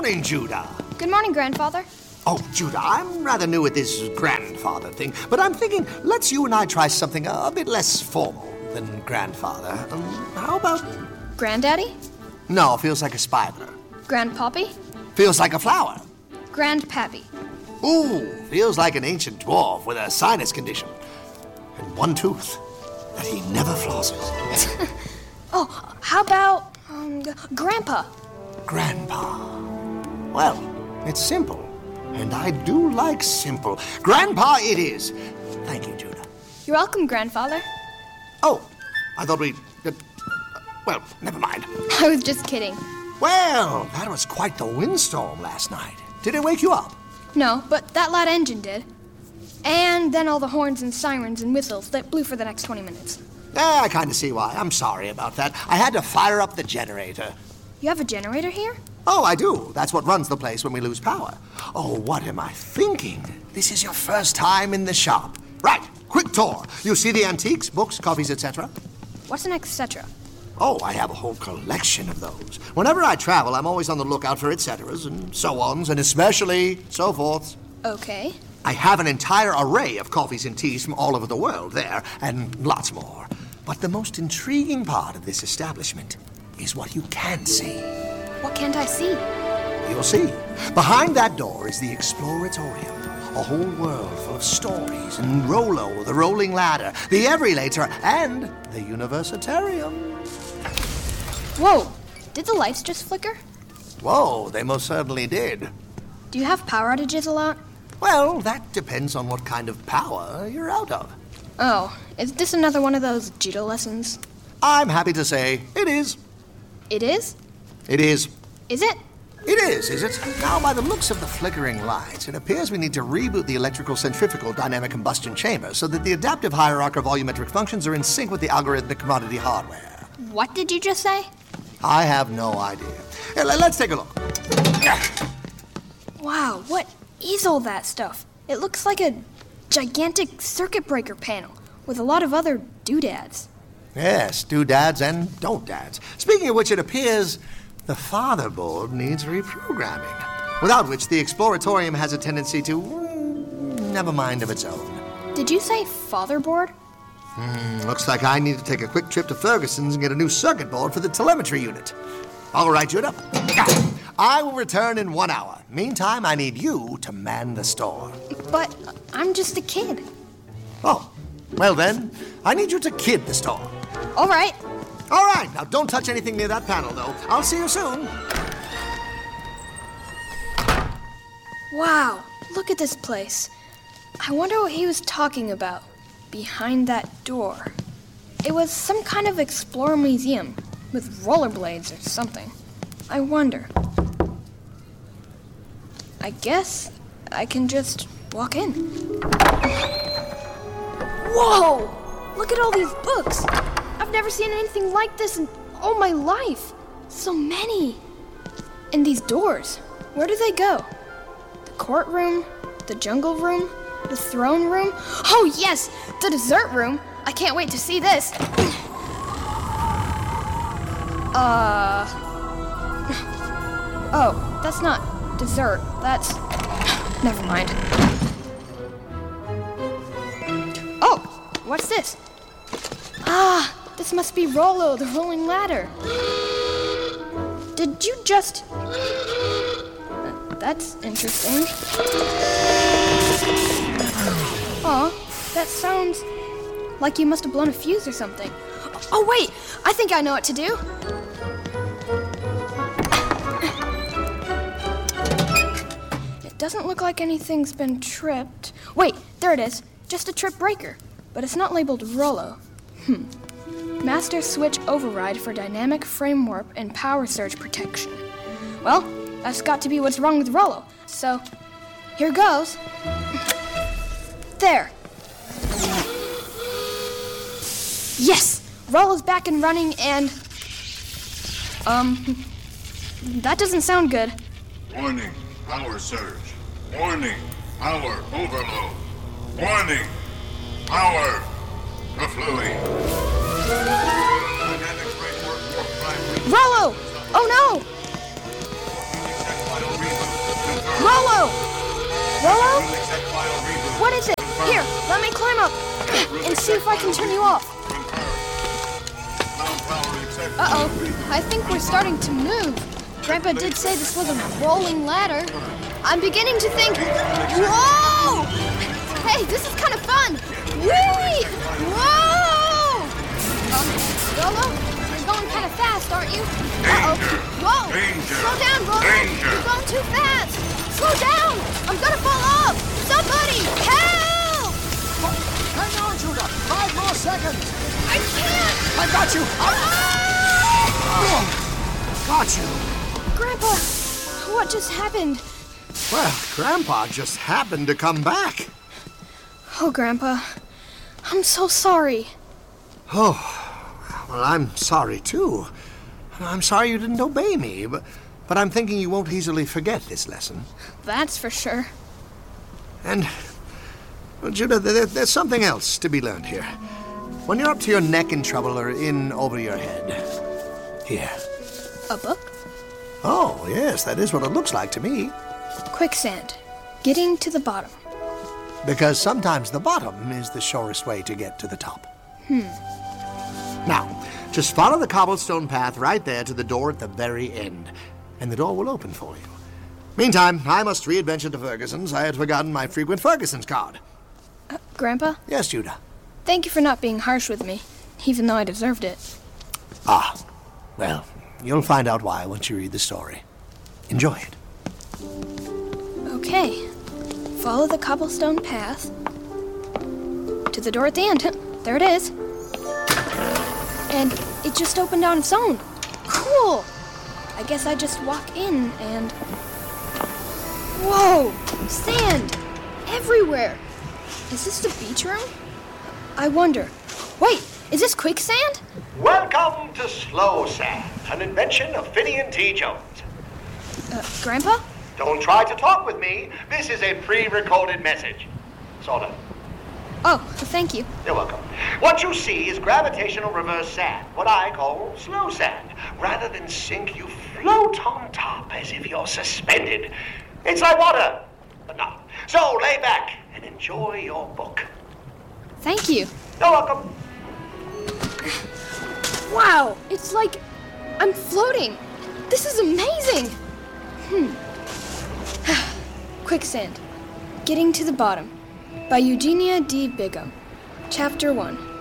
morning, Judah. Good morning, Grandfather. Oh, Judah, I'm rather new at this grandfather thing, but I'm thinking let's you and I try something a bit less formal than grandfather. How about... Granddaddy? No, feels like a spider. Grandpappy? Feels like a flower. Grandpappy. Ooh, feels like an ancient dwarf with a sinus condition. And one tooth that he never flosses. Oh, how about, Grandpa? Grandpa. Well, it's simple. And I do like simple. Grandpa it is. Thank you, Judah. You're welcome, Grandfather. Oh, I thought we... well, never mind. I was just kidding. Well, that was quite the windstorm last night. Did it wake you up? No, but that loud engine did. And then all the horns and sirens and whistles that blew for the next 20 minutes. I kind of see why. I'm sorry about that. I had to fire up the generator. You have a generator here? Oh, I do. That's what runs the place when we lose power. Oh, what am I thinking? This is your first time in the shop. Right, quick tour. You see the antiques, books, coffees, etc.? What's an etc.? Oh, I have a whole collection of those. Whenever I travel, I'm always on the lookout for etceteras and so-ons, and especially so forths. Okay. I have an entire array of coffees and teas from all over the world there, and lots more. But the most intriguing part of this establishment is what you can see. What can't I see? You'll see. Behind that door is the Exploratorium, a whole world full of stories, and Rollo, the rolling ladder, the Everylater, and the Universitarium. Whoa, did the lights just flicker? Whoa, they most certainly did. Do you have power outages a lot? Well, that depends on what kind of power you're out of. Oh, is this another one of those judo lessons? I'm happy to say it is. It is? It is. Is it? It is it? Now, by the looks of the flickering lights, it appears we need to reboot the electrical centrifugal dynamic combustion chamber so that the adaptive hierarchy of volumetric functions are in sync with the algorithmic commodity hardware. What did you just say? I have no idea. Here, let's take a look. Wow, what is all that stuff? It looks like a gigantic circuit breaker panel with a lot of other doodads. Yes, doodads and don't-dads. Speaking of which, it appears the fatherboard needs reprogramming, without which the Exploratorium has a tendency to never mind of its own. Did you say fatherboard? Looks like I need to take a quick trip to Ferguson's and get a new circuit board for the telemetry unit. All right, Judah. I will return in 1 hour. Meantime, I need you to man the store. But I'm just a kid. Oh, well then, I need you to kid the store. All right. All right, now don't touch anything near that panel, though. I'll see you soon. Wow, look at this place. I wonder what he was talking about behind that door. It was some kind of Explorer museum with rollerblades or something. I wonder. I guess I can just walk in. Whoa! Look at all these books. I've never seen anything like this in all my life. So many. And these doors, where do they go? The courtroom, the jungle room, the throne room. Oh yes, the dessert room. I can't wait to see this. Oh, that's not dessert. That's... Never mind. Oh, what's this? Ah, this must be Rollo, the rolling ladder. Did you just... That's interesting. Aw, that sounds like you must have blown a fuse or something. Oh, wait, I think I know what to do. It doesn't look like anything's been tripped. Wait, there it is. Just a trip breaker, but it's not labeled Rollo. Master switch override for dynamic frame warp and power surge protection. Well, that's got to be what's wrong with Rollo. So, here goes. There. Yes! Rollo's back and running and... that doesn't sound good. Warning, power surge. Warning, power overload. Warning, power refluing. Dynamic framework for primary. Rollo! Oh no! Rolo? What is it? Here, let me climb up and see if I can turn you off. Uh-oh, I think we're starting to move. Grandpa did say this was a rolling ladder. I'm beginning to think, whoa! Hey, this is kind of fun. Whee! Whoa! Rolo, you're going kind of fast, aren't you? Uh-oh. Whoa! Danger. Slow down, Rolo. Danger. You're going too fast. Slow down! I'm gonna fall off! Somebody, help! Hang on, Judah. 5 more seconds. I can't! I got you. Got you. Grandpa, what just happened? Well, Grandpa just happened to come back. Oh, Grandpa, I'm so sorry. Oh, well, I'm sorry, too. I'm sorry you didn't obey me, but I'm thinking you won't easily forget this lesson. That's for sure. And, well, Judah, there's something else to be learned here. When you're up to your neck in trouble or in over your head, here. A book? Oh, yes, that is what it looks like to me. Quicksand. Getting to the bottom. Because sometimes the bottom is the surest way to get to the top. Now, just follow the cobblestone path right there to the door at the very end, and the door will open for you. Meantime, I must re-adventure to Ferguson's. I had forgotten my frequent Ferguson's card. Grandpa, Yes, Judah. thank you for not being harsh with me, even though I deserved it. Ah, well, you'll find out why once you read the story. Enjoy it. Okay. Follow the cobblestone path to the door at the end. There it is. And it just opened on its own. Cool! I guess I just walk in and... Whoa! Sand! Everywhere! Is this the beach room? I wonder. Wait, is this quicksand? Welcome to Slow Sand, an invention of Phineas T. Jones. Grandpa? Don't try to talk with me. This is a pre-recorded message. Sort of. Oh, thank you. You're welcome. What you see is gravitational reverse sand, what I call slow sand. Rather than sink, you float on top as if you're suspended. It's like water, but not. So lay back and enjoy your book. Thank you. You're welcome. Wow, it's like I'm floating. This is amazing. Quicksand. Getting to the Bottom by Eugenia D. Bigham. Chapter 1.